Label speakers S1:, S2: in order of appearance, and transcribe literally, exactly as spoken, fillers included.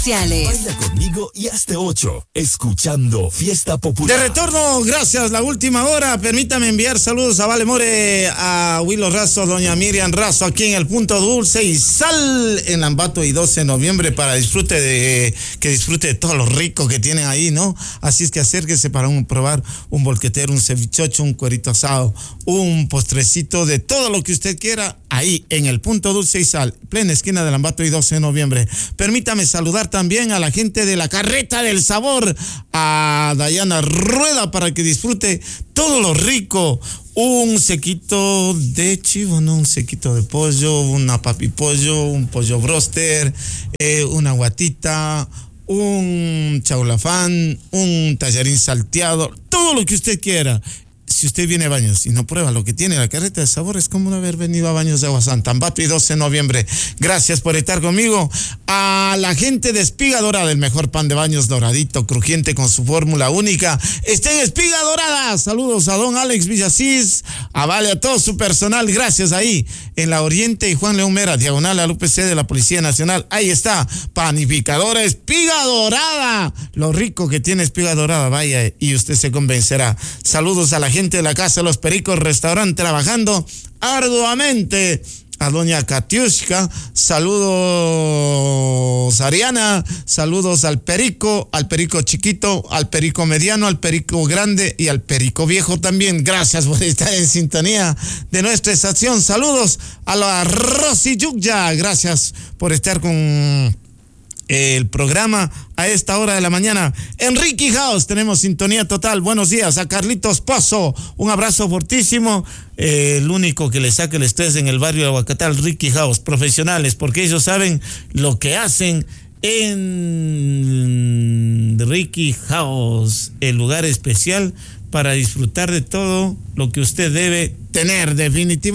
S1: Baila conmigo y hazte ocho, escuchando Fiesta Popular.
S2: De retorno, gracias, la última hora. Permítame enviar saludos a Vale More, a Willo Razo, doña Miriam Razo, aquí en el Punto Dulce y Sal, en Lambato y doce de noviembre, para disfrute de, que disfrute de todo lo rico que tienen ahí, ¿no? Así es que acérquese para un, probar un bolquetero, un cevichocho, un cuerito asado, un postrecito, de todo lo que usted quiera, ahí en el Punto Dulce y Sal, plena esquina de Lambato y doce de noviembre. Permítame saludar también a la gente de la Carreta del Sabor, a Dayana Rueda, para que disfrute todo lo rico. Un sequito de chivo, no, un sequito de pollo, una papipollo, un pollo broster, eh, una guatita, un chaulafán, un tallarín salteado, todo lo que usted quiera. Si usted viene a Baños y no prueba lo que tiene la Carreta del Sabor, es como no haber venido a Baños de Agua Santa. Ambato y doce de noviembre. Gracias por estar conmigo. A la gente de Espiga Dorada, el mejor pan de Baños, doradito, crujiente, con su fórmula única. Está en Espiga Dorada. Saludos a don Alex Villasís, a Vale, a todo su personal. Gracias ahí en la Oriente y Juan León Mera, diagonal al U P C de la Policía Nacional. Ahí está, panificadora Espiga Dorada. Lo rico que tiene Espiga Dorada, vaya, y usted se convencerá. Saludos a la gente de la Casa de los Pericos Restaurante, trabajando arduamente. A doña Katiushka, saludos Ariana, saludos al Perico, al Perico chiquito, al Perico mediano, al Perico grande y al Perico viejo también. Gracias por estar en sintonía de nuestra estación. Saludos a la Rosy Yukya, gracias por estar con el programa a esta hora de la mañana. Enrique House, tenemos sintonía total. Buenos días. A Carlitos Pozo, un abrazo fortísimo. Eh, el único que le saca el estrés en el barrio de Aguacatal, Ricky House, profesionales, porque ellos saben lo que hacen en Ricky House, el lugar especial para disfrutar de todo lo que usted debe tener, definitivamente.